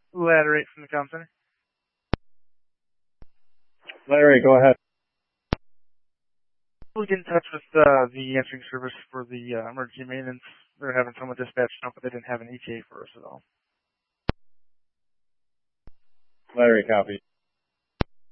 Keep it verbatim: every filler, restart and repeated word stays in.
Ladder eight from the company. Larry, go ahead. We'll get in touch with uh, the answering service for the uh, emergency maintenance. They're having someone dispatched up, but they didn't have an E T A for us at all. Larry, copy.